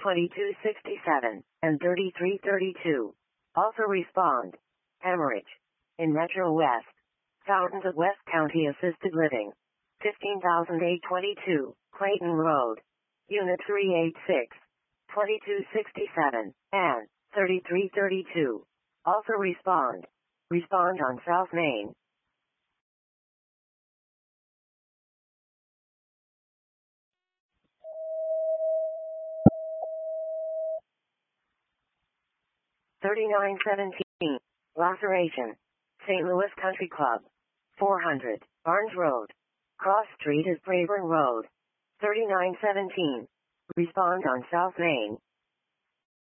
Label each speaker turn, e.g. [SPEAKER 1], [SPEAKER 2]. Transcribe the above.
[SPEAKER 1] 2267, and 3332. Also respond. Hemorrhage. In Metro West. Fountains of West County Assisted Living. 15,822, Clayton Road. Unit 386. 2267, and 3332. Also respond. Respond on South Main. $39.17. Laceration. St. Louis Country Club. 400, Barnes Road. Cross Street is Braeburn Road. $39.17. Respond on South Main.